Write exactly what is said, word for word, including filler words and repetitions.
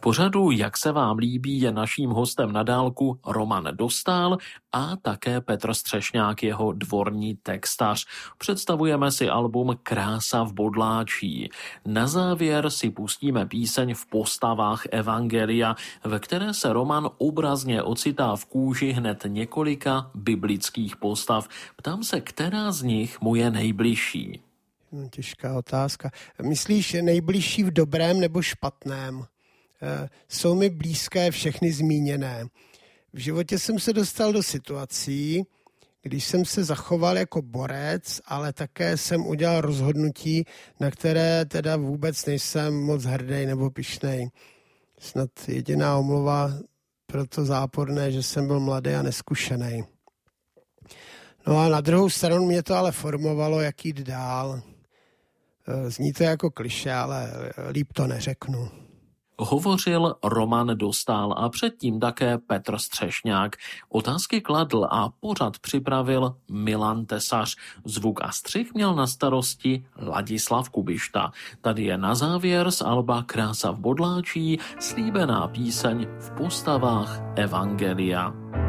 pořadu Jak se vám líbí je naším hostem na dálku Roman Dostál a také Petr Střešňák, jeho dvorní textař. Představujeme si album Krása v bodláčí. Na závěr si pustíme píseň V postavách evangelia, ve které se Roman obrazně ocitá v kůži hned několika biblických postav. Ptám se, která z nich mu je nejbližší? No, těžká otázka. Myslíš nejbližší v dobrém nebo špatném? E, jsou mi blízké všechny zmíněné. V životě jsem se dostal do situací, když jsem se zachoval jako borec, ale také jsem udělal rozhodnutí, na které teda vůbec nejsem moc hrdý nebo pyšnej. Snad jediná omluva pro to záporné, že jsem byl mladý a neskušený. No a na druhou stranu mě to ale formovalo, jak jít dál. Zní to jako klišé, ale líp to neřeknu. Hovořil Roman Dostál a předtím také Petr Střešňák. Otázky kladl a pořad připravil Milan Tesař. Zvuk a střih měl na starosti Ladislav Kubišta. Tady je na závěr z alba Krása v bodláčí slíbená píseň V postavách evangelia.